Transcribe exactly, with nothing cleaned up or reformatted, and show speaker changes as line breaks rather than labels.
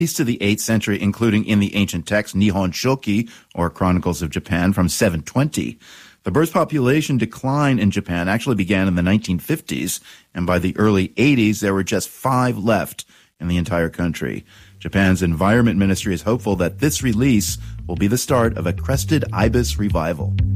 to the eighth century, including in the ancient text Nihon Shoki, or Chronicles of Japan, from seven twenty. The bird's population decline in Japan actually began in the nineteen fifties, and by the early eighties, there were just five left in the entire country. Japan's Environment Ministry is hopeful that this release will be the start of a crested ibis revival.